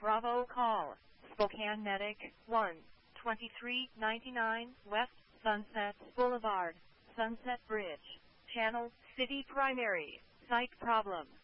Bravo call, Spokane Medic, 1, 2399 West Sunset Boulevard, Sunset Bridge, Channel City Primary, Site problem.